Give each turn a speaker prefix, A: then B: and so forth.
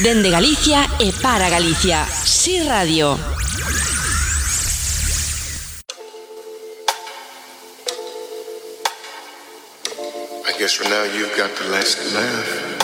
A: Dende Galicia e para Galicia. Si Radio.
B: I guess for now you've got the last laugh.